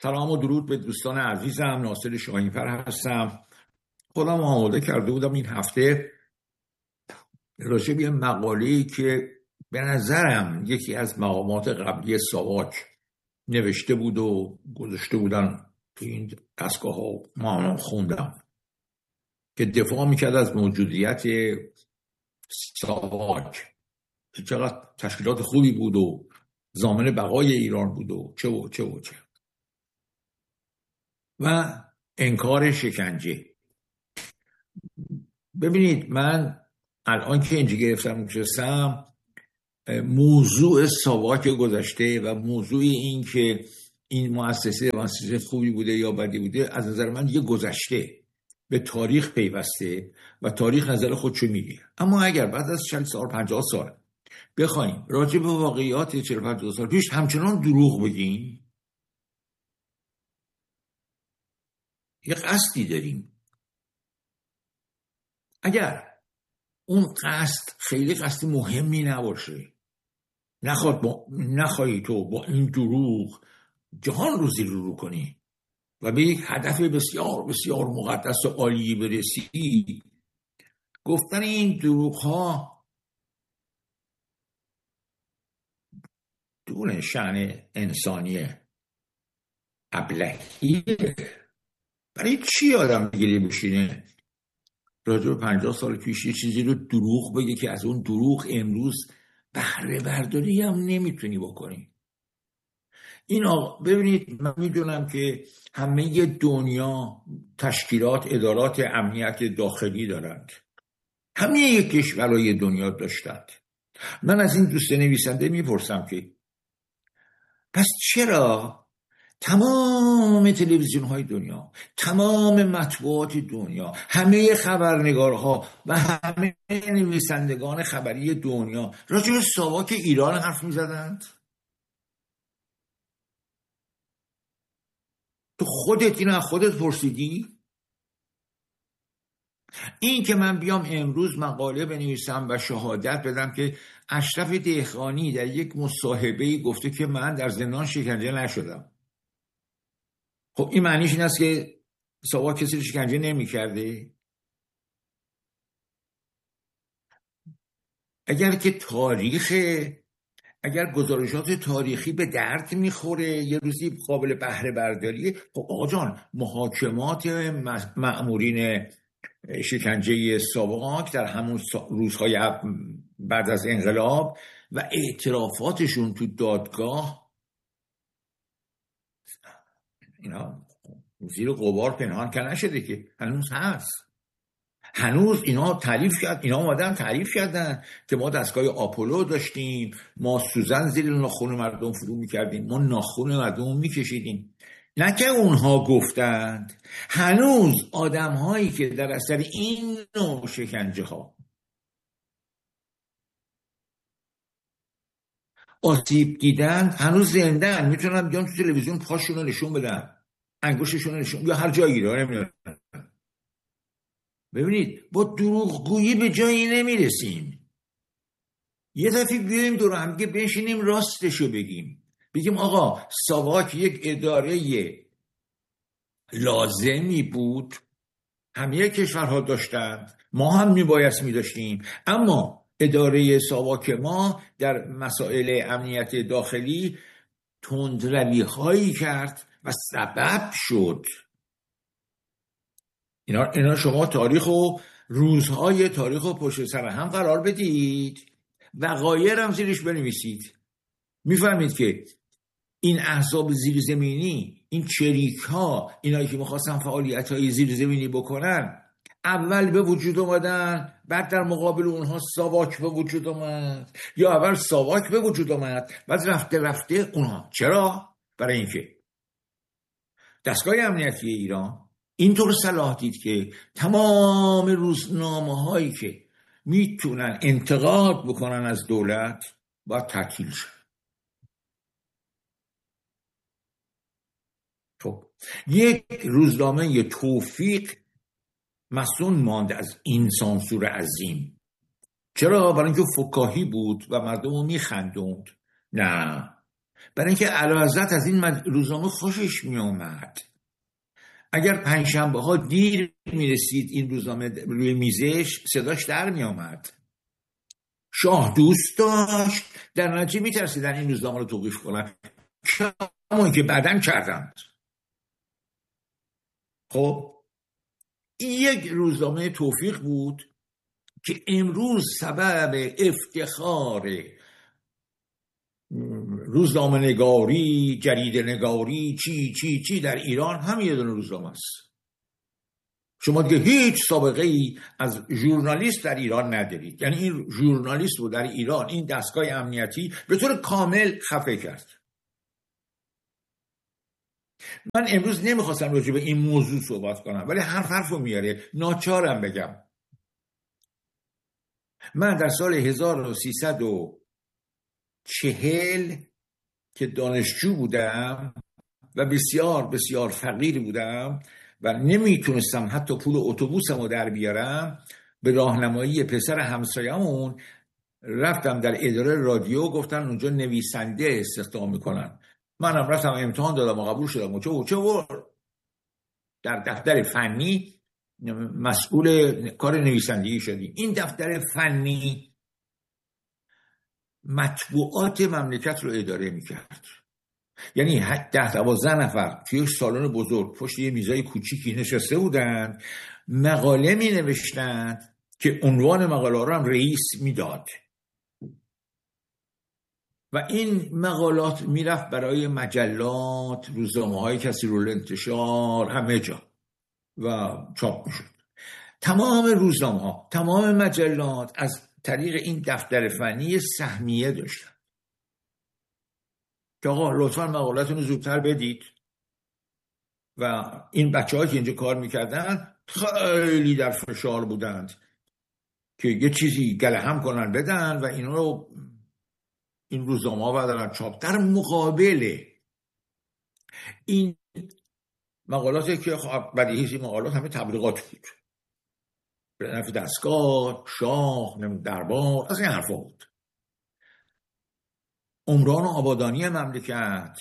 سلام و درود به دوستان عزیزم. ناصر شاهین‌فر هستم. خودم آماده کرده بودم این هفته راجع به مقاله‌ای که به نظرم یکی از مقامات قبلی ساواک نوشته بود و گذاشته بودن تو این دستگاه ها، ما هم خوندم، که دفاع میکرد از موجودیت ساواک، که چقدر تشکیلات خوبی بود و ضامن بقای ایران بود و چه و چه و چه، و انکار شکنجه. ببینید، من الان که اینجا گرفتم نشستم، موضوع ساواک گذشته و موضوع این که این مؤسسه خوبی بوده یا بدی بوده از نظر من دیگه گذشته، به تاریخ پیوسته و تاریخ نظر خودشو میگه. اما اگر بعد از 40 سال 50 سال بخوایم راجع به واقعیات 40-50 سال پیش همچنان دروغ بگیم، یه قصدی داریم. اگر اون قصد خیلی قصد مهمی نباشه، نخواهی تو با این دروغ جهان رو زیر رو کنی و به یک هدف بسیار بسیار مقدس و عالی برسی، گفتن این دروغ ها دون شأن انسانی ابلهی. برای چی آدم دیگری بشینه راجع به 50 سال پیش یه چیزی رو دروغ بگه که از اون دروغ امروز بهره برداری هم نمیتونی بکنی؟ این ببینید، من میدونم که همه دنیا تشکیلات ادارات امنیت داخلی دارند، همه یک کشورهای دنیا داشتند. من از این دوست نویسنده میپرسم که پس چرا تمام تلویزیون های دنیا، تمام مطبوعات دنیا، همه خبرنگارها و همه نویسندگان خبری دنیا راجع به ساواک ایران حرف می زدند؟ تو خودت اینو از خودت پرسیدی؟ این که من بیام امروز مقاله بنویسم و شهادت بدم که اشرف دهقانی در یک مصاحبه‌ای گفته که من در زندان شکنجه نشدم، خب این معنیش این است که ساواک کسی رو شکنجه نمی کرده؟ اگر گزارشات تاریخی به درد میخوره، یه روزی قابل بهره برداریه، خب آقا جان، محاکمات مأمورین شکنجه ساواک در همون روزهای بعد از انقلاب و اعترافاتشون تو دادگاه، اینا زیر غبار پنهان که نشده، که هنوز هست. هنوز اینا اومدن تعریف کردن که ما دستگاه آپولو داشتیم، ما سوزن زیر ناخن مردم فرو میکردیم، ما ناخن مردم میکشیدیم. نه که اونها گفتند، هنوز آدم هایی که در اثر این نوع شکنجه ها آسیب دیدن هنوز زندن، میتونن بیان تو تلویزیون پاشون رو نشون بدن، انگشتشون رو نشون، یا هر جایی رو نمیدونن. ببینید، با دروغگویی به جایی نمیرسیم. یه دفعه بیاییم دور هم که بشینیم راستشو بگیم آقا ساواک یک اداره لازمی بود، همه کشورها داشتند، ما هم میبایست میداشتیم، اما اداره ساواک ما در مسائل امنیت داخلی تندروی هایی کرد و سبب شد. اینا شما تاریخ و روزهای تاریخ و پشت سر هم قرار بدید، وقایع هم زیرش بنویسید، میفهمید که این احزاب زیرزمینی، این چریک ها، اینایی که میخواستن فعالیت های زیرزمینی بکنن، اول به وجود اومدن، بعد در مقابل اونها ساواک به وجود اومد، یا اول ساواک به وجود اومد، بعد رفته اونها. چرا؟ برای اینکه دستگاه امنیتی ایران اینطور صلاح دید که تمام روزنامه هایی که میتونن انتقاد بکنن از دولت باید تعطیل شد. خب یک روزنامه توفیق مسئول ماند از این سانسور عظیم. چرا؟ برای اینکه فکاهی بود و مردم رو میخندوند. نه، برای اینکه اعلیحضرت از این روزنامه خوشش می اومد. اگر پنجشنبه ها دیر می رسید این روزنامه روی میزش، صداش در می اومد. شاه دوست داشت، در نتیجه می ترسیدن این روزنامه رو توقیف کنن، همون که بعداً کردند. خب این یک روزنامه توفیق بود که امروز سبب افتخار روزنامه نگاری، جریده نگاری، چی در ایران هم یه دونه روزنامه است. شما دیگه هیچ سابقه ای از ژورنالیست در ایران ندارید. یعنی این ژورنالیست رو در ایران این دستگاه امنیتی به طور کامل خفه کرد. من امروز نمیخواستم راجع به این موضوع صحبت کنم، ولی حرف رو میاره، ناچارم بگم. من در سال 1340 که دانشجو بودم و بسیار بسیار فقیر بودم و نمیتونستم حتی پول اتوبوسم رو در بیارم، به راهنمایی پسر همسایه‌مون رفتم در اداره رادیو، گفتن اونجا نویسنده استخدام میکنن. منم رفتم امتحان دادم و قبول شدم. چه در دفتر فنی مسئول کار نویسندگی شدیم. این دفتر فنی مطبوعات مملکت رو اداره میکرد. یعنی 10-12 نفر توی سالن بزرگ پشت یه میزای کوچیکی نشسته بودن، مقاله می نوشتن که عنوان مقاله رو هم رئیس میداد و این مقالات میرفت برای مجلات، روزنامه‌های کثیرالانتشار، انتشار، همه جا و چاپ میشد. تمام روزنامه‌ها، تمام مجلات از طریق این دفتر فنی سهمیه داشتن که آقا لطفاً مقالاتون رو زودتر بدید. و این بچه‌ها که اینجا کار میکردن خیلی در فشار بودند که یه چیزی گله هم کنن بدن و اینا رو این روزنامه‌ها بردارن چاپ. در مقابل این مقالاتی که بدیهی مقالات همه تبلیغات بود، به نفع دستگاه، شاه، دربار، از این حرفا بود. عمران و آبادانی مملکت،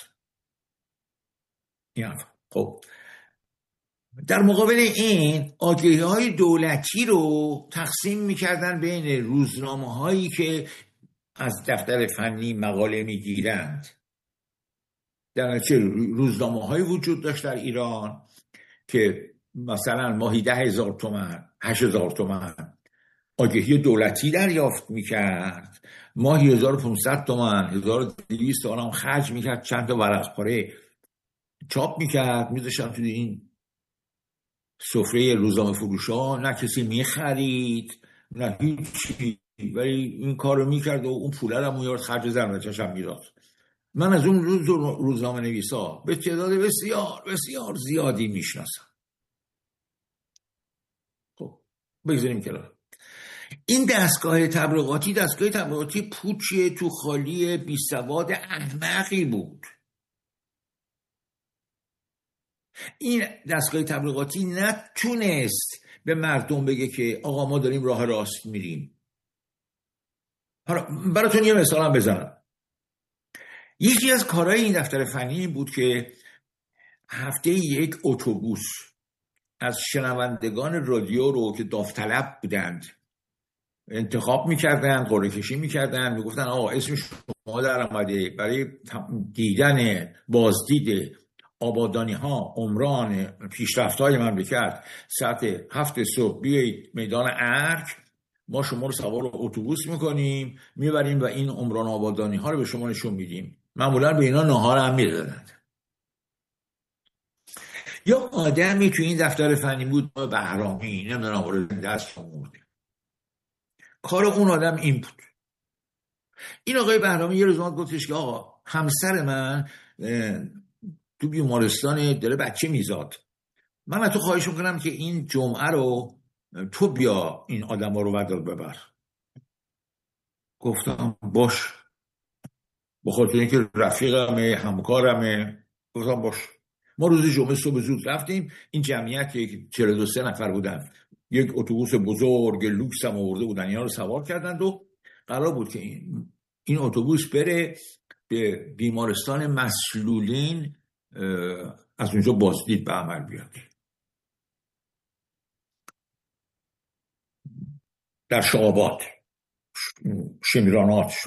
این حرفا. خب در مقابل این آگهی‌های دولتی رو تقسیم می‌کردن بین روزنامه‌هایی که از دفتر فنی مقاله می‌گیرند. در نتیجه روزنامه‌هایی وجود داشت در ایران که مثلا ماهی 10,000 تومان، 8,000 تومان آگهی دولتی دریافت می‌کرد، ماهی 1,500 تومان، 1,200 تومان هم خرج می‌کرد، چند تا ورق پاره چاپ می‌کرد، می‌ذاشتن تو این سفره روزنامه فروشا. نه کسی میخرید نه هیچی، ولی این کار رو میکرد و اون پوله رو میارد خرج زن هم میداد. من از اون روزنامه نویسا به تعداد بسیار بسیار زیادی میشناسم. خب بگذاریم کنار. این دستگاه تبلیغاتی پوچ تو خالی بیسواد احمقی بود. این دستگاه تبلیغاتی نتونست به مردم بگه که آقا ما داریم راه راست میریم. حالا براتون یه مثال هم بزنم. یکی از کارهای این دفتر فنی بود که هفته یک اتوبوس از شنوندگان رادیو رو که داوطلب بودند انتخاب میکردن، قرعه کشی میکردن، میگفتن آقا اسم شما در آمده برای دیدن بازدید آبادانی ها، عمران، پیشرفت های مملکت، ساعت 7 صبح بیایید میدان ارگ، ما شما رو سوار اتوبوس میکنیم میبریم و این عمران آبادانی ها رو به شما نشون میدیم. معمولا به اینا ناهار هم میدادن. یا آدمی تو این دفتر فنی بود بهرامی، نمیدونم دست آورد. کار اون آدم این بود. این آقای بهرامی یه روز اومد گفتش که آقا همسر من تو بیمارستان داره بچه میزاد، من از تو خواهش میکنم که این جمعه رو تو بیا این آدم ها رو بردار ببر. گفتم باش، بخاطر اینکه رفیقمه، همکارمه. گفتم باش. ما روز جمعه صبح زود رفتیم. این جمعیت 42 نفر بودن، یک اتوبوس بزرگ لوکس هم آورده بودن، اینا رو سوار کردند و قرار بود که این اتوبوس بره به بیمارستان مسلولین از اونجا بازدید به عمل بیاد. در شعابات، شمیرانات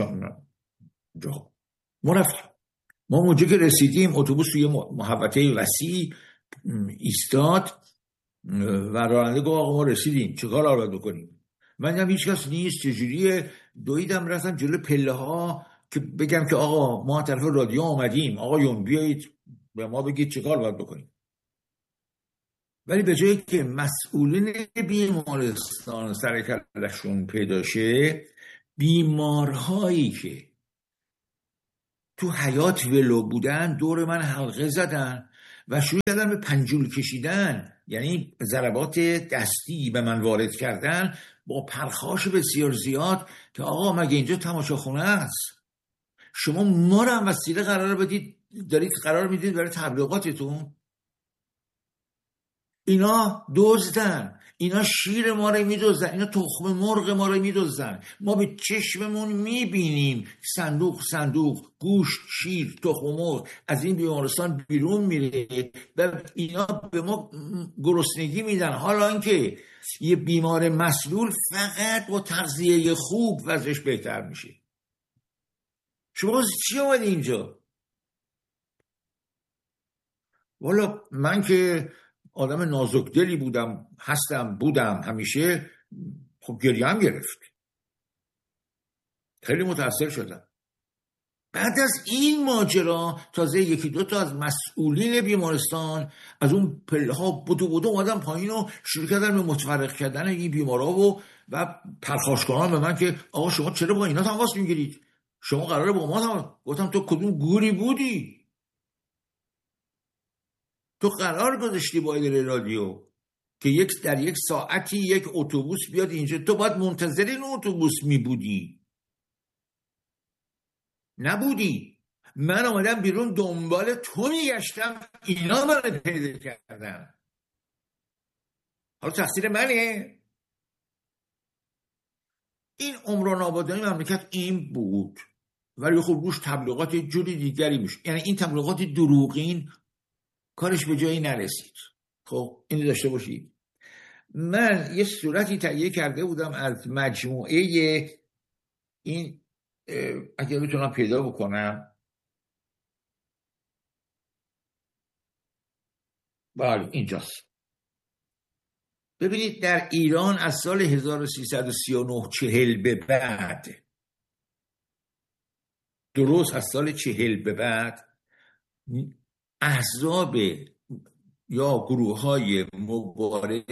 ما رفتیم. ما اونجا که رسیدیم اتوبوس توی محوطه وسیع ایستاد و راننده گفت آقا ما رسیدیم، چه کار باید بکنیم؟ من هم هیچ کس نیست، چجوریه؟ دویدم رفتم جلو پله ها که بگم که آقا ما طرف رادیو آمدیم، آقایون بیایید به ما بگید چه کار باید بکنیم. ولی به جایی که مسئولین بیمارستان سر کلشون پیدا شه، بیمارهایی که تو حیات ولو بودن دور من حلقه زدن و شروع کردن به پنجول کشیدن، یعنی ضربات دستی به من وارد کردن با پرخاش بسیار زیاد که آقا مگه اینجا تماشاخونه است؟ شما ما رو هم وسیله قرار بدید، دارید قرار میدید برای تبلیغاتتون. اینا دزدن، اینا شیر ما رو میدزدن، اینا تخم مرغ ما رو میدزدن. ما به چشممون میبینیم صندوق گوشت، شیر، تخم مرغ از این بیمارستان بیرون میره و اینا به ما گرسنگی میدن، حالا اینکه یه بیمار مسلول فقط با تغذیه خوب وضعش بهتر میشه. شما چی اومدی اینجا؟ والا من که آدم نازکدلی بودم همیشه، خب گریه هم گرفت، خیلی متاثر شدم. بعد از این ماجرا تازه یکی دو تا از مسئولین بیمارستان از اون پله ها بدو اومدن پایین و شروع کردن به متفرق کردن این بیمارا و پرخاش کردن به من که آقا شما چرا با اینا تماس میگیرید؟ شما قراره با ما تماس؟ گفتم تو کدوم گوری بودی؟ تو قرار گذاشتی با اداره رادیو که در یک ساعتی یک اتوبوس بیاد اینجا، تو باید منتظر این اتوبوس می بودی، نبودی. من آمدم بیرون دنبال تو میگشتم، اینا من پیدا کردن. حالا تقصیر منه؟ این عمران آبادانی مملکت این بود، ولی خب روش تبلیغات جوری دیگری میشه. یعنی این تبلیغات دروغین کارش به جایی نرسید. خب اینو داشته باشید. من یه صورتی تهیه کرده بودم از مجموعه این، اگه بتونم پیدا بکنم، بله اینجاست. ببینید در ایران از سال 1339 40 به بعد، درست از سال 40 به بعد، احزاب یا گروه‌های مبارز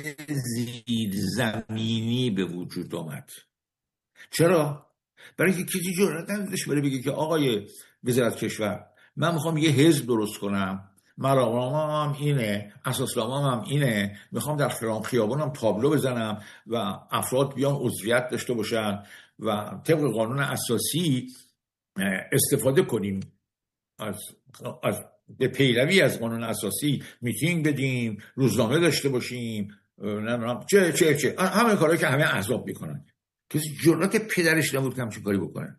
زیرزمینی به وجود آمد. چرا؟ برای که کسی جرئت نداشت بره بگه که آقای وزارت کشور من میخوام یه حزب درست کنم، مرامم هم اینه، اساسنامه‌م هم اینه، میخوام در فلان خیابانم تابلو بزنم و افراد بیان عضویت داشته باشن و طبق قانون اساسی استفاده کنیم از به پیروی از قانون اساسی میتینگ بدیم، روزنامه داشته باشیم، چه همه کارهایی که همه احزاب میکنن. کسی جرأت پدرش نبود که همچین کاری بکنه.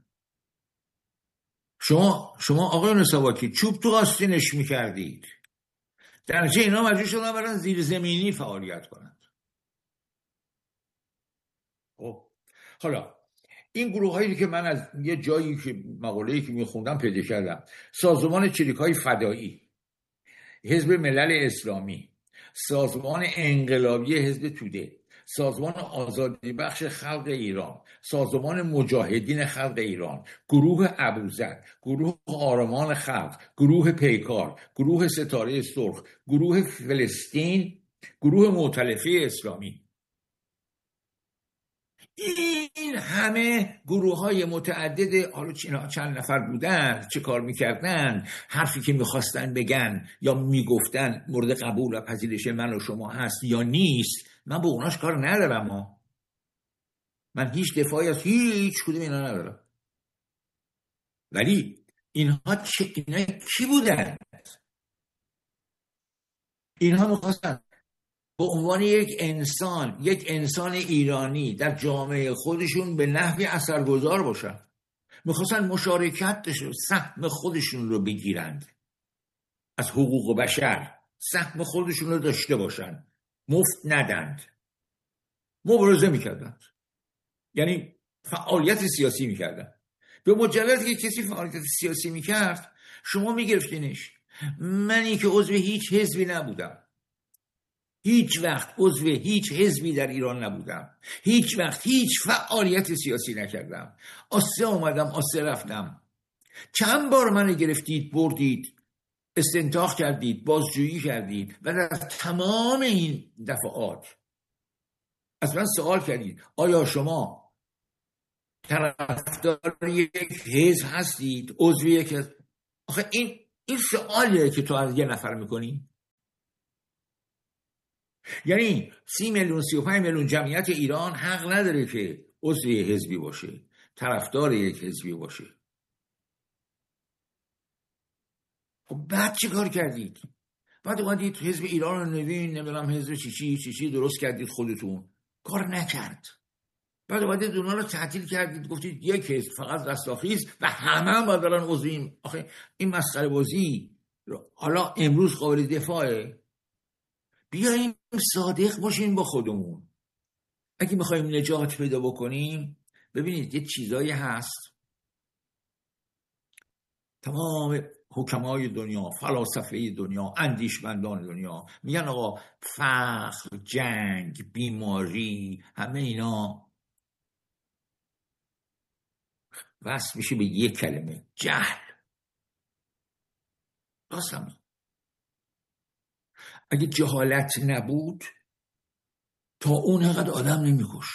شما آقایون سواکی چوب تو آستینش میکردید، در نتیجه اینا مجبور شدن برن زیر زمینی فعالیت کنند. حالا این گروه هایی که من از یه جایی که مقاله‌ای که میخوندم پیدا کردم، سازمان چریک‌های فدایی، حزب ملل اسلامی، سازمان انقلابی حزب توده، سازمان آزادی بخش خلق ایران، سازمان مجاهدین خلق ایران، گروه ابوذر، گروه آرمان خلق، گروه پیکار، گروه ستاره سرخ، گروه فلسطین، گروه مؤتلفه اسلامی. این همه گروه های متعدد، حالا چند نفر بودن، چه کار میکردن، حرفی که میخواستن بگن یا میگفتن مورد قبول و پذیرش من و شما هست یا نیست، من با اوناش کار ندارم. من هیچ دفاعی از هیچ کدوم اینا ندارم. ولی اینها کی بودن؟ اینها میخواستن به عنوان یک انسان ایرانی در جامعه خودشون به نحوی اثرگذار باشن میخواستن مشارکت سهم خودشون رو بگیرند از حقوق بشر، سهم خودشون رو داشته باشن، مفت ندند. مبارزه میکردند، یعنی فعالیت سیاسی میکردن. به مجردی که کسی فعالیت سیاسی میکرد شما میگرفتینش. منی که عضو هیچ حزبی نبودم، هیچ وقت عضو هیچ حزبی در ایران نبودم، هیچ وقت هیچ فعالیت سیاسی نکردم، آسه اومدم آسه رفتم، چند بار منو گرفتید بردید، استنتاق کردید، بازجویی کردید و در تمام این دفعات از من سوال کردید آیا شما طرفدار یک حزب هستید، عضو یک حزب؟ آخه این سوالیه که تو از یه نفر میکنی. یعنی 30 میلیون 35 میلیون جمعیت ایران حق نداره که عضو یک حزبی باشه، طرفدار یک حزبی باشه. خب بعد چی کار کردید؟ بعد اومدید حزب ایران رو نوین، نمیدونم حزب چی درست کردید خودتون، کار نکرد. بعد اومدید اونا رو تعطیل کردید، گفتید یک حزب فقط رستاخیز و همه باید برن عضویم. آخه این مسخره بازی حالا امروز قابل دفاعه؟ بیاییم صادق باشیم با خودمون. اگه میخوایم نجات پیدا بکنیم، ببینید یه چیزایی هست تمام حکمای دنیا، فلاسفه دنیا، اندیشمندان دنیا میگن آقا فقر، جنگ، بیماری، همه اینا وصل میشه به یک کلمه: جهل. راستم اگه جهالت نبود تا اون اینقدر آدم نمیکشت.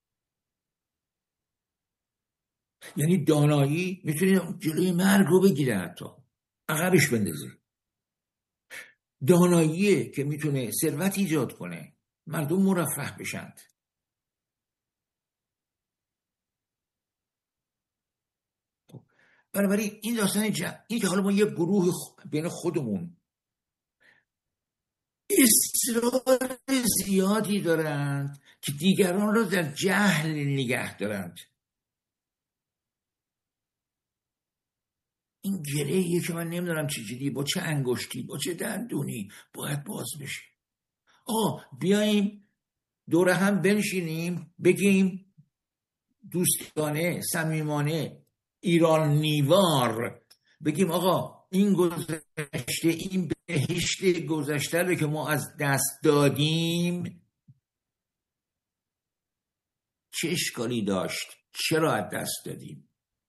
یعنی دانایی میتونه جلوی مرگ رو بگیره، حتی عقبش بندازه. داناییه که میتونه ثروت ایجاد کنه، مردم مرفه بشند. بنابراین این داستان این که حالا ما یه گروه بین خودمون اصرار زیادی دارند که دیگران رو در جهل نگه دارند. این گرهیه که من نمیدونم چجوری، با چه انگشتی، با چه دندونی باید باز بشه. بیاییم دور هم بنشینیم، بگیم دوستانه، صمیمانه، ایران نیوار، بگیم آقا این گذشته، این بهشت گذشته رو که ما از دست دادیم چه اشکالی داشت؟ چرا از دست دادیم؟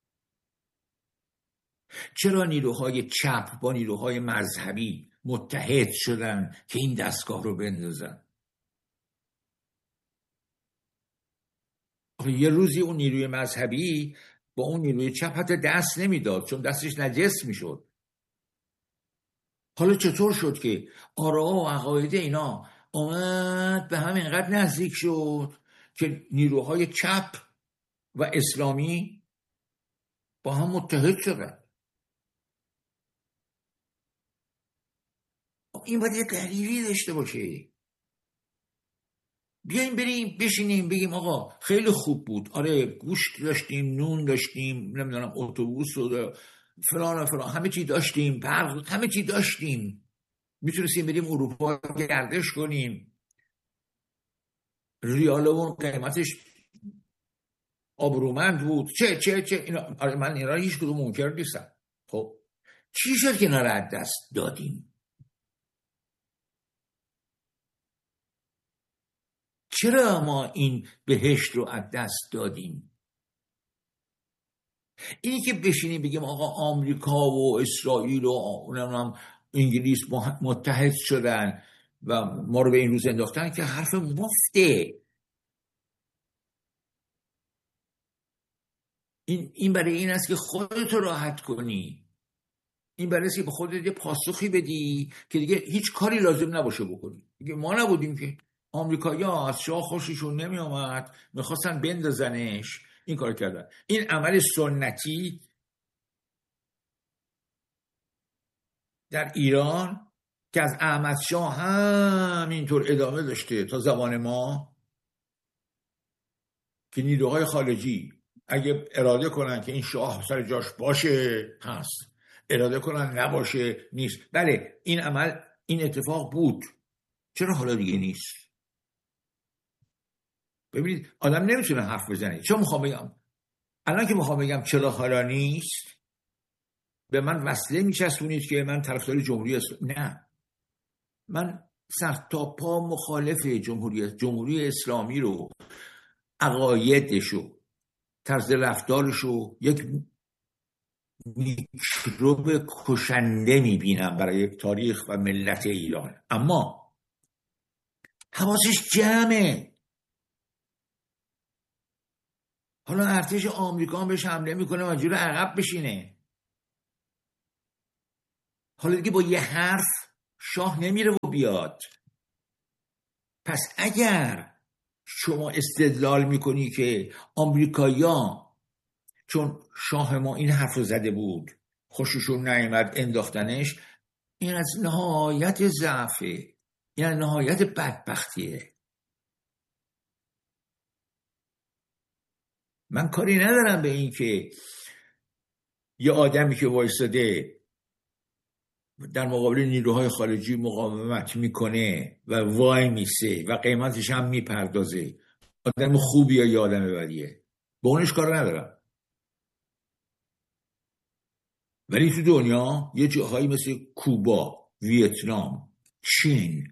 چرا نیروهای چپ با نیروهای مذهبی متحد شدن که این دستگاه رو بندازن؟ یه روزی اون نیروی مذهبی با اون نیروی چپ حتی دست نمیداد، چون دستش نجس میشد. حالا چطور شد که آرا و عقاید اینا آمد به هم اینقدر نزدیک شد که نیروهای چپ و اسلامی با هم متحد شدن؟ این باید یه دلیلی داشته باشه. بیایم بریم بشینیم بگیم آقا خیلی خوب بود، آره گوشت داشتیم، نون داشتیم، نمیدونم اتوبوس و فلان و فلان، همه چی داشتیم، برق، همه چی داشتیم، میتونستیم بریم اروپا گردش کنیم، ریالمون قیمتش آبرومند بود، چه اینا. آره من اینا هیچ کدوم منکر نیستم. خب چی شد که اینا رو از دست دادیم؟ چرا ما این بهشت رو از دست دادیم؟ اینی که بشینیم بگیم آقا آمریکا و اسرائیل و انگلیس متحد شدن و ما رو به این روز انداختن، که حرف مفته. این برای این است که خودت راحت کنی، این برای است که به خودت یه پاسخی بدی که دیگه هیچ کاری لازم نباشه بکنی. دیگه ما نبودیم که آمریکایی‌ها از شاه خوششون نمی آمد، میخواستن بندازنش، این کار کردن. این عمل سنتی در ایران که از احمدشاه همینطور ادامه داشته تا زمان ما، که نیروهای خارجی اگه اراده کنن که این شاه سر جاش باشه هست، اراده کنن نباشه نیست. بله این عمل، این اتفاق بود، چرا حالا دیگه نیست؟ ببینید آدم نمیتونه حرف بزنه. چون میخوام بگم الان که میخوام بگم چرا حالا نیست، به من وصله میچسبونید که من طرفدار جمهوری اسلامی. نه، من سر تا پا مخالف جمهوری اسلامی رو، عقایدشو، طرز رفتارشو یک میکروب کشنده میبینم برای تاریخ و ملت ایران. اما حواسش جمعه. حالا ارتش آمریکا بهش حمله میکنه و جلو عقب بشینه. حالا دیگه با یه حرف شاه نمیره و بیاد. پس اگر شما استدلال میکنی که آمریکایی‌ها چون شاه ما این حرف رو زده بود خوششون نیامد انداختنش، این از نهایت ضعفه، این از نهایت بدبختیه. من کاری ندارم به این که یه آدمی که وایستاده در مقابل نیروهای خارجی مقاومت میکنه و وای میسه و قیمتش هم میپردازه آدم خوبی یا یه آدم بدیه، با اونش کار ندارم. ولی تو دنیا یه جاهایی مثل کوبا، ویتنام، چین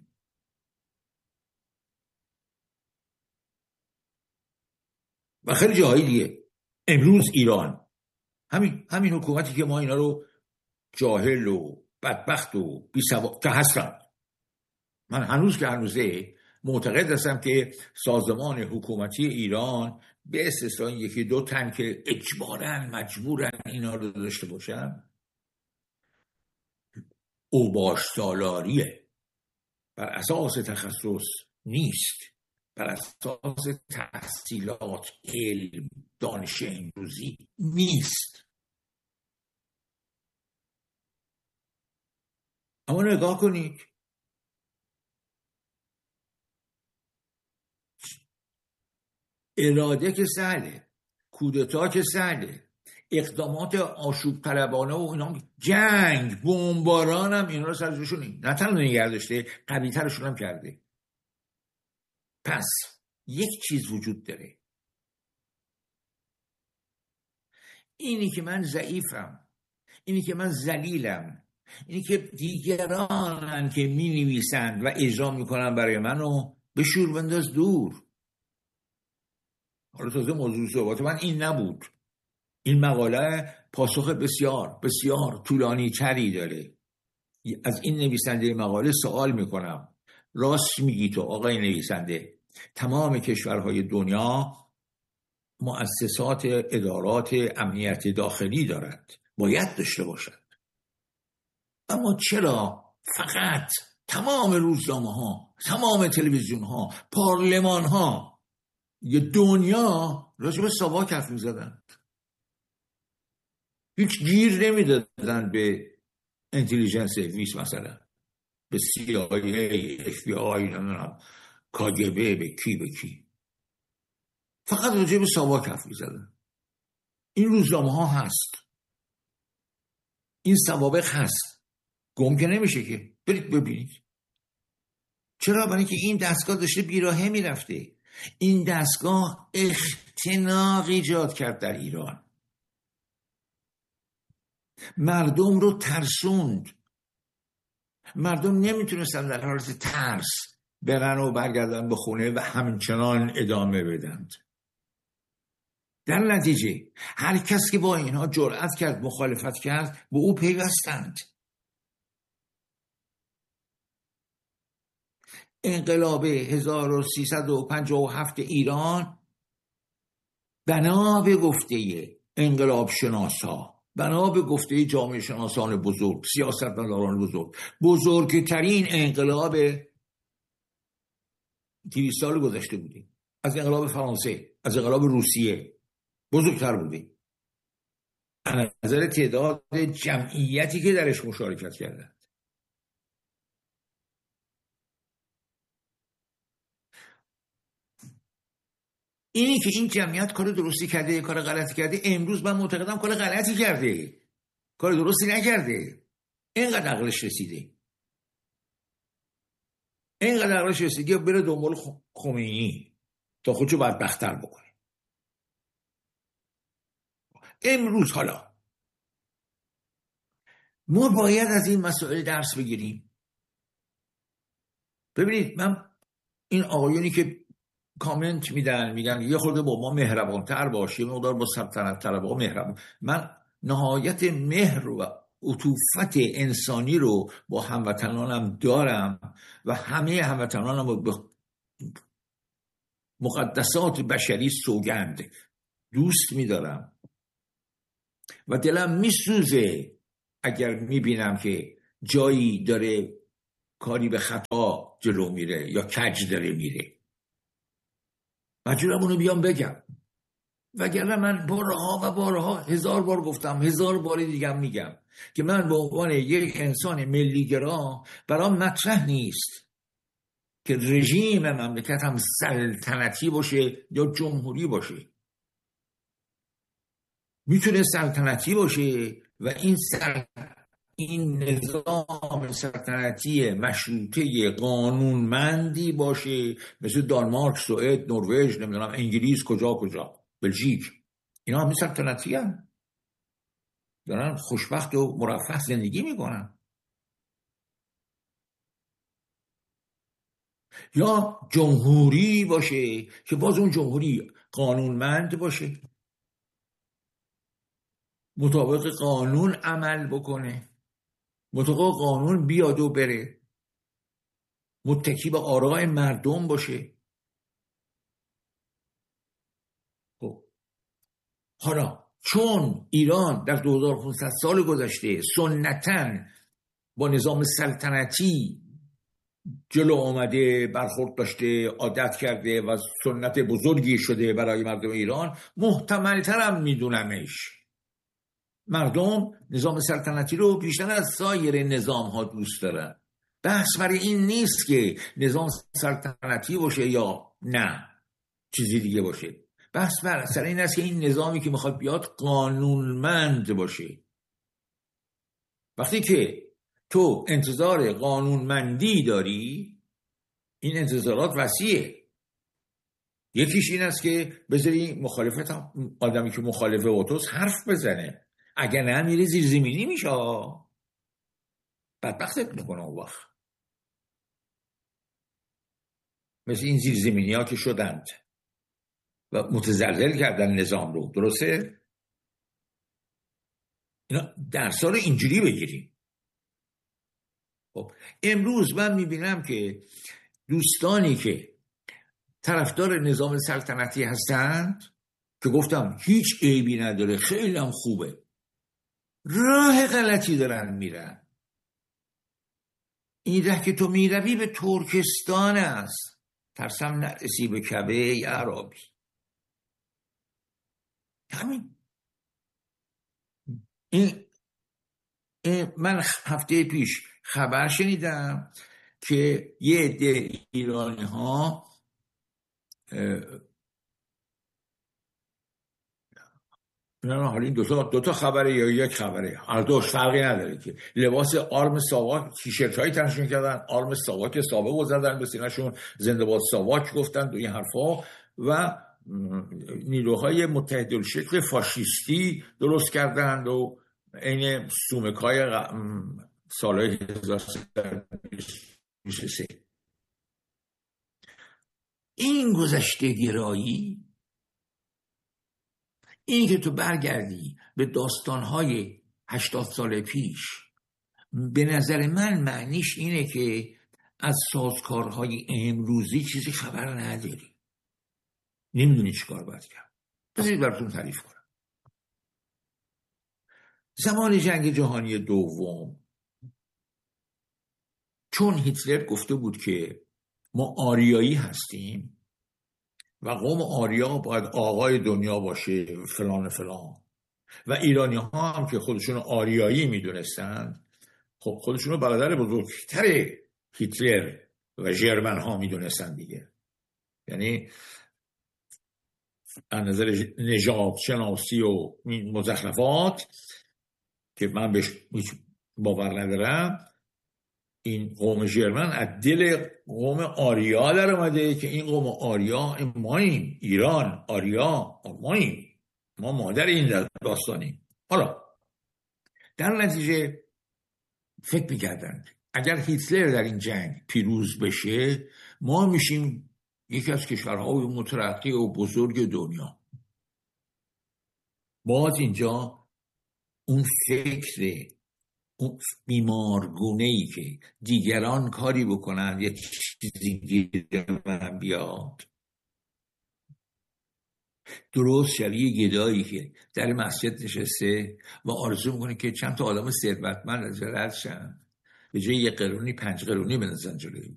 و خیلی جاهایی دیگه، امروز ایران، همین حکومتی که ما اینا رو جاهل و بدبخت و بی‌سواد که هستن، من هنوز که هنوزه معتقد هستم که سازمان حکومتی ایران به استثنای یکی دو تن که اجباراً مجبورن اینا رو داشته باشن، اوباش سالاریه، بر اساس تخصص نیست، بر اساس تحصیلات، علم، دانش امروزی نیست. اما نگاه کنید اراده که سهله، کودتا که سهله، اقدامات آشوب طلبانه و اینا، جنگ، بمباران هم اینا رو سر جوشون نه تنها نگه داشته، قوی ترشون هم کرده. پس یک چیز وجود داره، اینی که من ضعیفم، اینی که من ذلیلم، اینی که دیگرانن که می نویسند و اجرا میکنن برای منو به شور بنداز دور. حالا تازه موضوع صحبت من این نبود. این مقاله پاسخ بسیار بسیار طولانی تری داره. از این نویسنده مقاله سوال میکنم، راست میگی تو آقای نویسنده، تمام کشورهای دنیا مؤسسات ادارات امنیت داخلی دارند، باید داشته باشند، اما چرا فقط تمام روزنامه ها، تمام تلویزیون ها، پارلمان ها یه دنیا راجع به ساواک حرف می‌زدن، هیچ گیر نمیدادن به اینتلیجنس سرویس، مثلا به CIA، FBI، KGB، به کی، فقط راجع به ساواک حرف می‌زدن. این روزنامه ها هست، این سوابق هست، گم که نمیشه که. برید ببینید. چرا؟ برای اینکه این دستگاه داشته بیراهه میرفته. این دستگاه اختناق ایجاد کرد در ایران، مردم رو ترسوند. مردم نمیتونستن در حالت ترس برن و برگردن به خونه و همچنان ادامه بدند. در نتیجه هر کس که با اینها جرأت کرد مخالفت کرد به او پیوستند. انقلاب 1357 ایران بنا به گفته انقلاب شناسا، بنا به گفته جامعه شناسان بزرگ، سیاستمداران بزرگ، بزرگترین انقلاب 200 سال گذشته بوده. از انقلاب فرانسه، از انقلاب روسیه بزرگتر بوده از نظر تعداد جمعیتی که درش مشارکت کردند. اینی که این جمعیت کار درستی کرده یا کار غلطی کرده، امروز من معتقدم کار غلطی کرده، کار درستی نکرده. اینقدر عقلش رسیده، اینقدر عقلش رسیده بره دنبال خمینی تا خودشو بدبخت‌تر بکنه. امروز حالا ما باید از این مسائل درس بگیریم. ببینید، من این آقایونی که کامنت میدن میگن یه خورده با ما مهربانتر باش، یه مقدار با سلطنت طلبها مهربان، من نهایت مهر و عطوفت انسانی رو با هموطنانم دارم و همه هموطنانم رو به مقدسات بشری سوگند دوست میدارم و دلم میسوزه اگر میبینم که جایی داره کاری به خطا جلو میره یا کج داره میره، مجبورم اونو بیام بگم. وگرنه من بارها و بارها 1000 بار گفتم، 1000 بار دیگه میگم که من به عنوان یک انسان ملیگرا برام مطرح نیست که رژیم مملکتم سلطنتی باشه یا جمهوری باشه. میتونه سلطنتی باشه و این نظام سلطنتی مشروطه قانونمندی باشه، مثل دانمارک، سوئد، نروژ، نمیدونم انگلیس، کجا بلژیک، اینا هم سلطنتی هم دارن خوشبخت و مرفه زندگی میکنن. یا جمهوری باشه که باز اون جمهوری قانونمند باشه، مطابق قانون عمل بکنه، مطابق قانون بیاد و بره، متکی به آراء مردم باشه. خب حالا چون ایران در 2500 سال گذشته سنتاً با نظام سلطنتی جلو آمده، برخورد داشته، عادت کرده و سنت بزرگی شده برای مردم ایران، محتمل‌ترم میدونمش مردم نظام سلطنتی رو بیشتر از سایر نظام ها دوست دارن. بحث برای این نیست که نظام سلطنتی باشه یا نه چیزی دیگه باشه، بحث بر سر این است که این نظامی که میخواد بیاد قانونمند باشه. وقتی که تو انتظار قانونمندی داری، این انتظارات وسیعه. یکیش این است که بذاری مخالفت آدمی که مخالفه با توست حرف بزنه، اگر نه میره زیر زمینی میشه، بدبختت میکنه اون وقت. مثل این زیر زمینی ها که شدند و متزلزل کردن نظام رو، درسته؟ اینا درسا رو اینجوری بگیریم. خب امروز من میبینم که دوستانی که طرفدار نظام سلطنتی هستند که گفتم هیچ عیبی نداره، خیلی هم خوبه، راه غلطی دارن میرن. این ره که تو میروی به ترکستان است، ترسم نرسی به کعبه یا عربی. همین. من هفته پیش خبر شنیدم که یه عده ایرانی ها حالا این دوتا خبره یا یک خبره، هر دوش فرقی نداره، که لباس آرم ساواک، تیشرت هایی تنشون کردن، آرم ساواک سابق رو زدن به سینه‌شون، زنده باد ساواک گفتن، این حرفا، و نیروهای متحدالشکل فاشیستی درست کردن و این سومکای سالهای 1323. این گذشته گرایی، این که تو برگردی به داستانهای 80 سال پیش، به نظر من معنیش اینه که از سازکارهای امروزی چیزی خبر نداری، نمیدونی چی کار باید کرد. بذارید براتون تعریف کنم. زمان جنگ جهانی دوم، چون هیتلر گفته بود که ما آریایی هستیم و قوم آریا باید آقای دنیا باشه فلان فلان، و ایرانی ها هم که خودشون آریایی میدونستند، خب خودشون رو برادر بزرگتر هیتلر و ژرمن ها میدونستند دیگه. یعنی از نظر نژاد شناسی و مزخرفات که من بهش باور ندارم، این قوم ژرمن از دل قوم آریا در اومده که این قوم آریا ماییم، ایران آریا ماییم، ما مادر این داستانیم. حالا در نتیجه فکر میکردن اگر هیتلر در این جنگ پیروز بشه ما میشیم یکی از کشورهای مترقی و بزرگ دنیا. باز اینجا اون فکر اون بیمارگونه‌ای که دیگران کاری بکنن یه چیزی گیر من بیاد، درست شبیه گدایی که در مسجد نشسته و آرزو میکنه که چند تا آدم ثروتمند از رد شن، به جای 1 قرونی 5 قرونی بنزن جلوی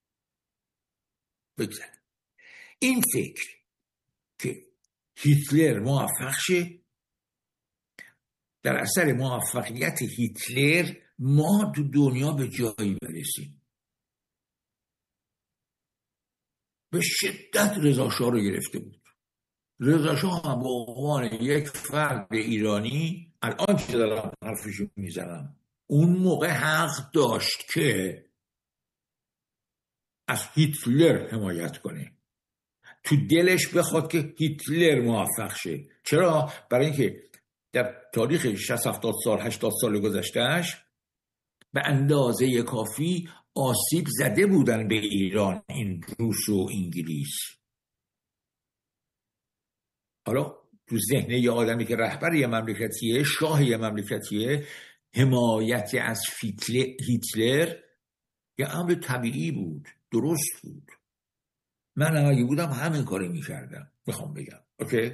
بگذن. این فکر که هیتلر موفق شه، در اثر موفقیت هیتلر ما تو دنیا به جایی برسیم. به شدت رضا شاه رو گرفته بود. رضا شاه هم به عنوان یک فرد ایرانی، الان که دارم حرفشو میزنم، اون موقع حق داشت که از هیتلر حمایت کنه، تو دلش بخواد که هیتلر موفق شه. چرا؟ برای اینکه در تاریخ 60-70 سال 80 سال گذشتهش به اندازه کافی آسیب زده بودن به ایران این روس و انگلیس. حالا تو ذهن یه آدمی که رهبر یه مملکتیه، شاه یه مملکتیه، حمایت از هیتلر یه امر طبیعی بود، درست بود. من اگه بودم همین کاری میکردم، میخوام بگم اوکی.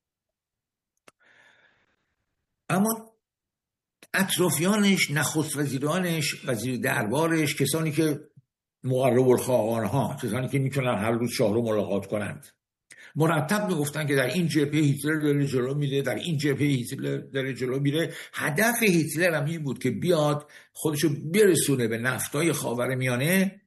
اما اطرافیانش، نخست وزیرانش، وزیر دربارش، کسانی که مقرب الخاقان ها، کسانی که میتونن هر روز شاه رو ملاقات کنند، مرتب میگفتن که در این جبهه هیتلر داره جلو میره، در این جبهه هیتلر داره جلو میره. هدف هیتلر هم این بود که بیاد خودشو برسونه به نفتای خاورمیانه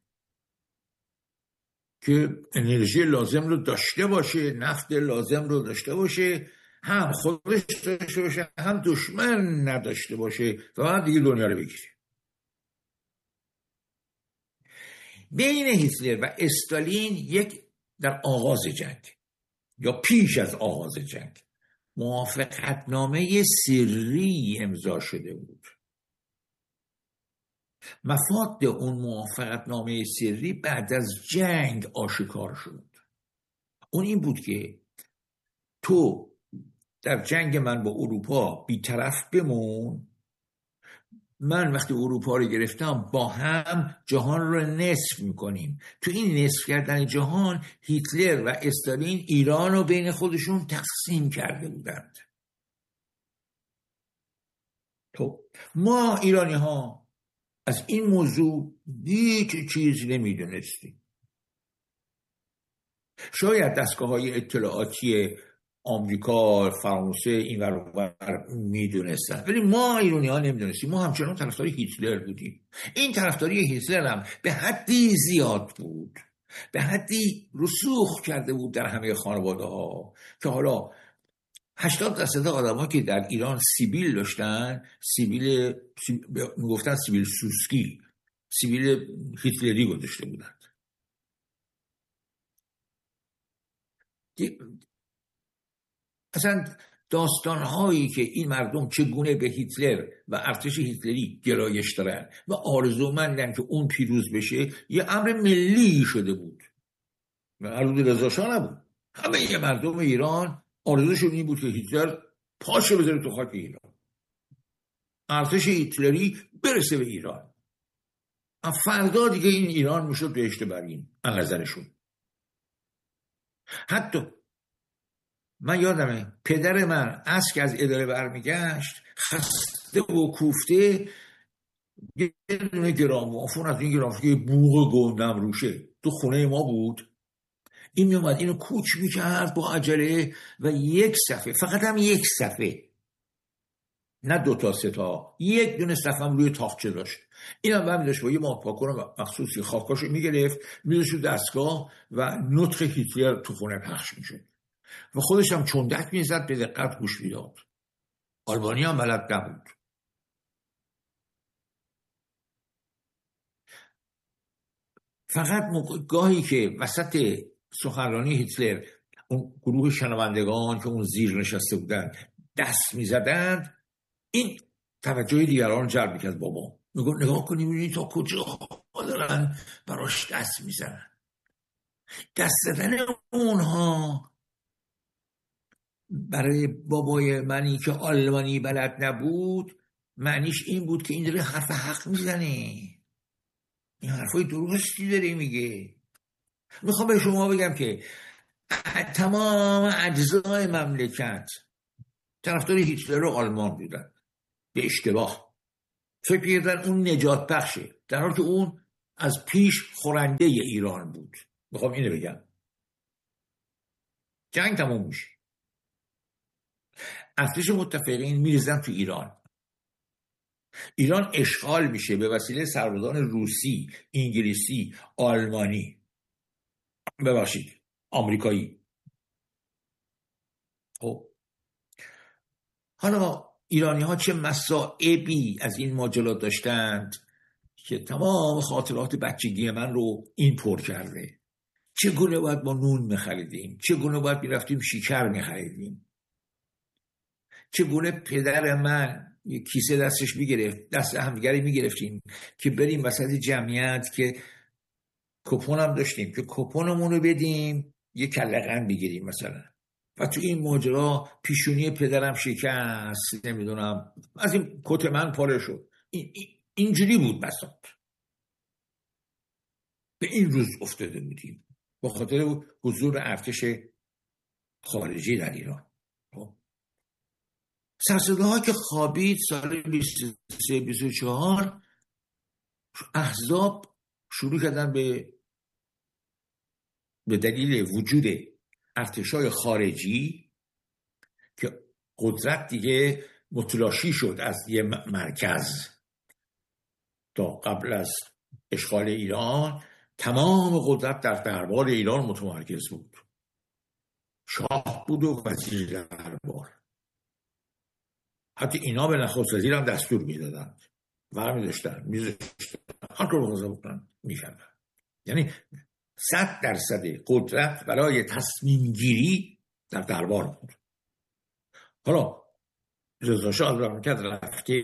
که انرژی لازم رو داشته باشه، نفت لازم رو داشته باشه، هم خودش داشته باشه هم دشمن نداشته باشه و بعد دیگه دنیا رو بگیره. بین هیتلر و استالین یک در آغاز جنگ یا پیش از آغاز جنگ موافقتنامه سری امضا شده بود. مفاد اون موافقتنامه سری بعد از جنگ آشکار شد. اون این بود که تو در جنگ من با اروپا بی‌طرف بمون، من وقتی اروپا رو گرفتم با هم جهان رو نصف میکنیم. تو این نصف کردن جهان هیتلر و استالین ایران رو بین خودشون تقسیم کرده بودند. تو ما ایرانی ها از این موضوع هیچ چیز نمیدونستیم. شاید دستگاه‌های اطلاعاتی آمریکا، فرانسه این ور میدونستن، ولی ما ایرانی ها نمیدونستیم. ما همچنان طرفدار هیتلر بودیم. این طرفداری هیتلر هم به حدی زیاد بود، به حدی رسوخ کرده بود در همه خانواده ها که حالا 80% آدم ها که در ایران سیبیل داشتن، میگفتن سیبیل سوسکی، سیبیل هیتلری گذاشته بودند. اصلا داستانهایی که این مردم چگونه به هیتلر و ارتش هیتلری گرایش دارن و آرزومندن که اون پیروز بشه یه امر ملی شده بود، مربوط به رضا شاه نبود. همه مردم ایران آرزوشون این بود که هیتلر پاشو بذاره تو خاک ایران، ارتش هیتلری برسه به ایران، فردا دیگه این ایران میشد بهشت برین از نظرشون. حتی من یادمه پدر من از که از اداره برمیگشت خسته و کوفته، یه دونه گرامافون از این گرامافون که بوق گندم روشه تو خونه ما بود، این میومد اینو کوچ میکرد با عجله و یک صفحه، فقط هم یک صفحه، نه 2 تا 3 تا، یک دونه صفحه هم روی تاقچه داشت. اینم برمی داشت با یه ماهپاکن مخصوصی خاکاشو میگرفت میذاشت دستگاه و نطق هیتلر تو خونه پخش میشد. و خودش هم چندک میزد، به دقت گوش میداد. آلمانی هم بلد نبود. فقط گاهی که وسط سخنرانی هیتلر اون گروه شنوندگان که اون زیر نشسته بودن دست میزدند، این توجه دیگران جلب میکرد. بابا میگو نگاه کنیم ببینید تا کجا دارن براش دست میزنن. دست زدن اونها برای بابای منی که آلمانی بلد نبود معنیش این بود که این داره حرف حق میزنه، این حرفای درستی داره میگه. میخوام به شما بگم که تمام اجزای مملکت طرفدار هیتلر و آلمان بودن، به اشتباه فکر کردن اون نجات بخشه، در حالی که اون از پیش خورنده ایران بود. میخوام اینو بگم. جنگ تموم میشه، ارتش متفقین میریزن تو ایران. ایران اشغال میشه به وسیله سربازان روسی، انگلیسی، آلمانی، ببخشید آمریکایی. خب حالا ایرانی ها چه مصائبی از این ماجرا داشتند که تمام خاطرات بچگی من رو این پر کرده. چگونه باید ما نون میخریدیم، چگونه باید میرفتیم شکر میخریدیم، چگونه پدر من یک کیسه دستش میگرفت، دست همدیگری میگرفتیم که بریم وسط جمعیت که کپون هم داشتیم که کپونمون رو بدیم یه کله قند بگیریم مثلا. و تو این ماجرا پیشونی پدرم شکست، نمیدونم از این کت من پاره شد. اینجوری بود بساط. به این روز افتاده بودیم با خاطر حضور ارتش خارجی در ایران. سرصداها که خوابید سال 23-24 احزاب شروع کردن به دلیل وجود ارتشای خارجی که قدرت دیگه متلاشی شد از یه مرکز. تا قبل از اشغال ایران تمام قدرت در دربار ایران متمرکز بود. شاه بود و وزیر دربار. حتی اینا به نخست وزیر هم دستور میدادند و میذاشتن هر کار رو بکنن میکردن. یعنی 100% قدرت برای تصمیم گیری در دربار بود. حالا رضا شاه از مملکت رفته،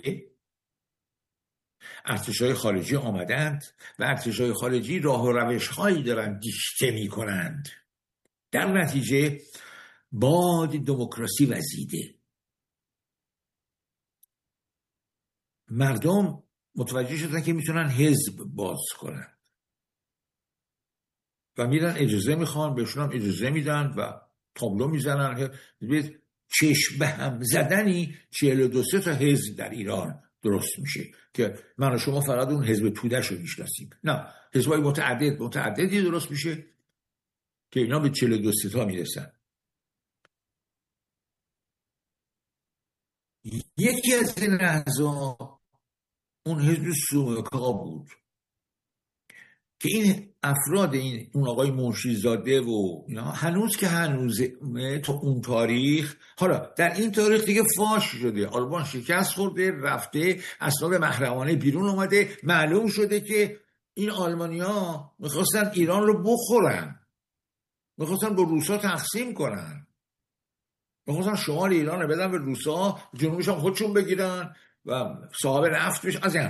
ارتشای خارجی آمدند و ارتشای خارجی راه و روش هایی دارن دیکته می کنند. در نتیجه باد دموکراسی وزیده. مردم متوجه شدن که میتونن حزب باز کنن و میرن اجازه میخوان، بهشون هم اجازه میدن و تابلو میزنن. چشم به هم زدنی 42 تا حزب در ایران درست میشه که من و شما فقط اون حزب توده‌شو میشناسیم. نه، حزبای متعددی درست میشه که اینا به 42 تا میرسن. یکی از این احزاب اون حزب سومکا بود که این افراد اون آقای منشیزاده و اینا هنوز تا اون تاریخ، حالا در این تاریخ دیگه فاش شده، آلمان شکست خورده، رفته، اسناد محرمانه بیرون اومده، معلوم شده که این آلمانیا میخواستن ایران رو بخورن، میخواستن با روسا تقسیم کنن، میخواستن شمال ایران رو بدن به روسا، جنوبش هم خودشون بگیرن و صاحب نفت بشن. از این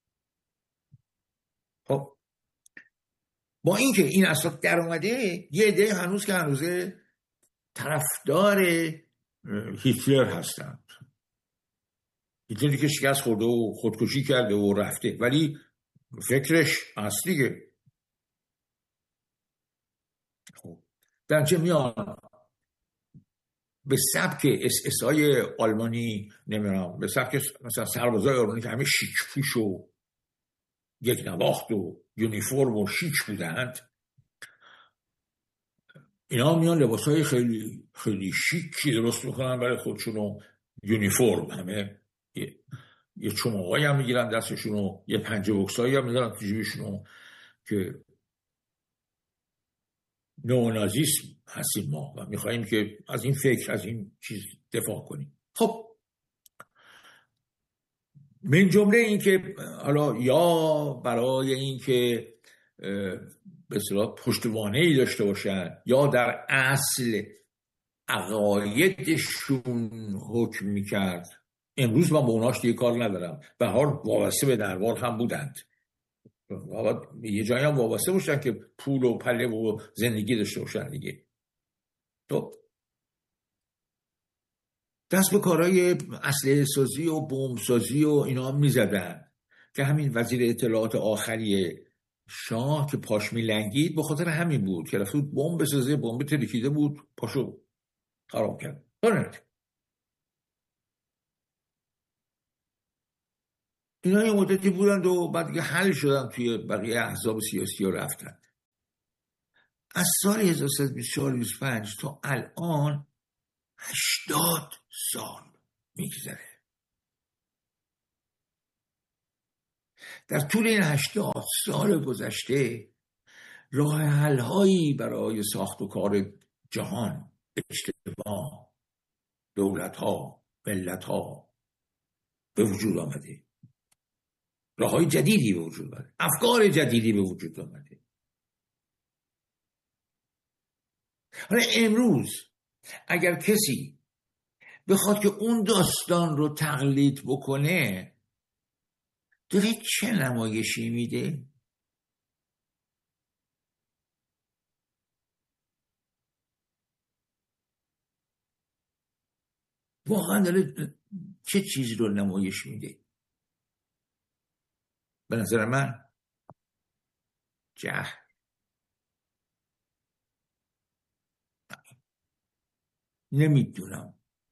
خب با اینکه این اسناد در اومده، یه عده هنوز که هنوزه طرفدار هیتلر هستند. هیتلری که شکست خورده و خودکشی کرده و رفته، ولی فکرش اصلیه. خب درچه میان به سبک اس-های آلمانی، نمیدونم به سبک مثلا سربازای آلمانی که همه شیک پوش و یک نواخت و یونیفرم و شیک بودند، اینا میان لباسای خیلی خیلی شیکی درست میکنن برای خودشون و یونیفرم، همه یه چماقایی هم میگیرن دستشون و یه پنجه بکسایی هم میذارن تو جیبشون که نئونازیسم هستیم ما و میخواییم که از این فکر، از این چیز دفاع کنیم. خب من جمله این که حالا یا برای این که به اصطلاح پشتوانه‌ای داشته باشن یا در اصل عقایدشون حکم میکرد، امروز من با اوناش دیگه کار ندارم، به هر وابسته به دربار هم بودند، یه جایی هم وابسته باشن که پول و پله و زندگی داشته باشن دیگه. تو دست به کارهای اسلحه سازی و بمب سازی و اینا هم میزدن که همین وزیر اطلاعات آخری شاه که پاش میلنگید به خاطر همین بود که رفت بمب بسازه، بمب ترکیده بود، پاشو خراب کرد. اینا یه مدتی بودند و بعد دیگه حل شدن توی بقیه احزاب سیاسی ها رفتن. از سال 1324-25 تا الان 80 سال میگذره. در طول این 80 سال گذشته راه حل هایی برای ساخت و کار جهان، اجتماع، دولت ها، ملت ها به وجود آمده. راه های جدیدی به وجود آمده، افکار جدیدی به وجود آمده. حالا امروز اگر کسی بخواد که اون داستان رو تقلید بکنه، داره چه نمایشی میده؟ واقعا داره چه چیزی رو نمایش میده؟ به نظر من جهل. نمیدونم،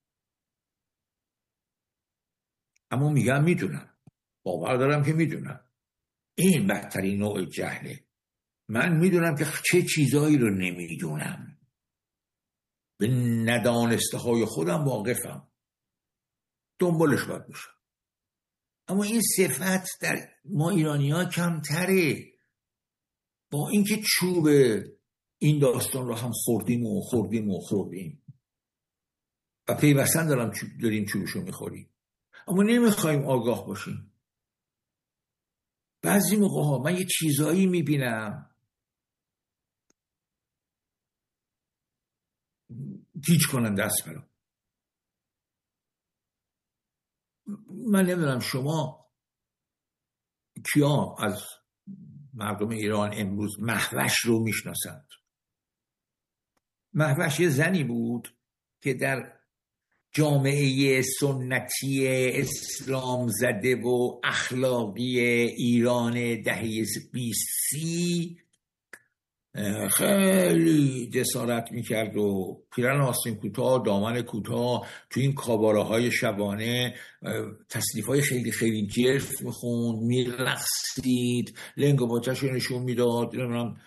اما میگم میدونم، باور دارم که میدونم. این بدترین نوع جهله. من میدونم که چه چیزایی رو نمیدونم، به ندانسته های خودم واقفم، دنبالش باید باشم. اما این صفت در ما ایرانی ها کمتره، با اینکه چوب این داستان رو هم خوردیم و پیوستن داریم چوبشو میخوریم، اما نمیخوایم آگاه باشیم. بعضی موقع ها من یه چیزایی میبینم گیج کنن دست برام. من نمیدونم شما کیا از مردم ایران امروز مهوش رو میشناسند. مهوش یه زنی بود که در جامعه سنتی اسلام زده و اخلاقی ایران دهه 20 خیلی جسارت میکرد و پیرن آستین کوتاه، دامن کوتاه، تو این کاباره های شبانه تصنیف های خیلی خیلی جرف میخوند، میرقصید، لنگ و باچش رو نشون میداد.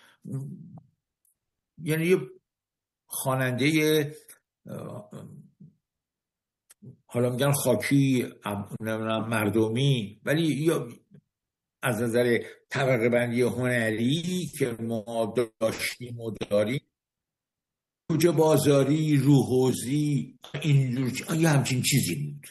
یعنی یه خواننده حالا میگن خاکی، مردمی، ولی یا از نظر طبقه بندی هنری که ما داشتیم و داریم، کجا بازاری، روحوزی، اینجور یه همچین چیزی بود.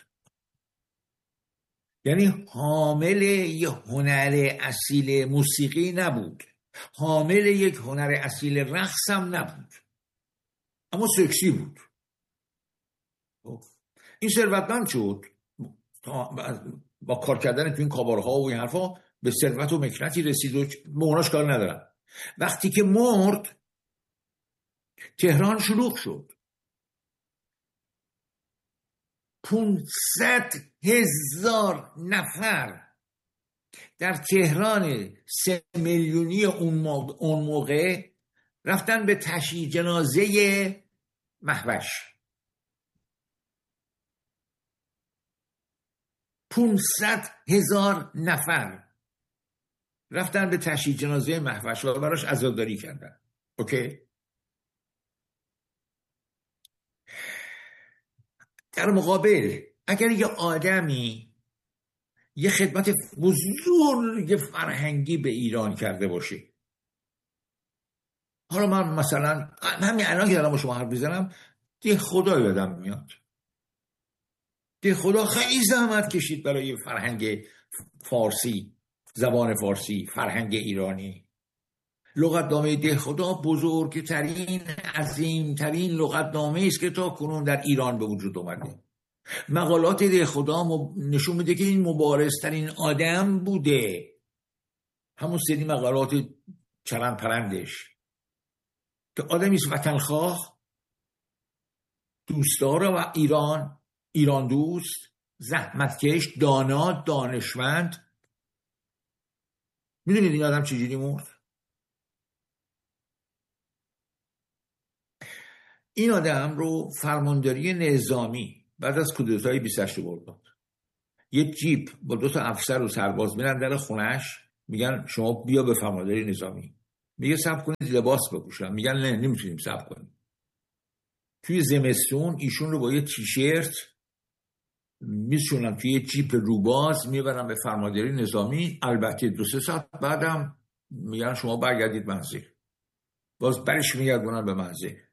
یعنی حامل یه هنر اصیل موسیقی نبود، حامل یک هنر اصیل رقص هم نبود، اما سکسی بود. این ثروتمند شد با کار کردن تو این کابارها و این حرفا، به ثروت و مکنتی رسید و به اوناش کار ندارم. وقتی که مرد تهران شلوغ شد. 500,000 نفر در تهران 3 میلیونی اون موقع رفتن به تشییع جنازه مهوش. 500,000 نفر رفتن به تشییع جنازه مهوش و براش عزاداری کردن. اوکی؟ در مقابل اگر یه آدمی یه خدمت بزرگ فرهنگی به ایران کرده باشه، حالا من مثلا همین الان که دارم با شما حرف میزنم ده خدا یادم میاد. ده خدا خیلی زحمت کشید برای فرهنگ فارسی، زبان فارسی، فرهنگ ایرانی. لغتنامه ده خدا بزرگترین، عظیمترین لغتنامه است که تا کنون در ایران به وجود اومده. مقالات ده خدا نشون میده که این مبارزترین آدم بوده. همون سری مقالات چرند پرندش که آدمی است وطنخواه، دوستدار و ایران دوست، زحمتکش، دانا، دانشمند. میدونید این آدم چجوری مرد؟ این آدم رو فرمانداری نظامی بعد از کودتای 28 داد. یه جیپ با 2 افسر و سرباز میرن در خونش، میگن شما بیا به فرمانداری نظامی. میگه صبر کنید لباس بپوشم. میگن نه نمیتونیم صبر کنیم. توی زمستون ایشون رو با یه تیشرت میشونن توی یه جیپ روباز میبرن به فرمانداری نظامی. البته 2-3 ساعت بعدم میگن شما برگردید منزل. باز برش میگردونن به منزل.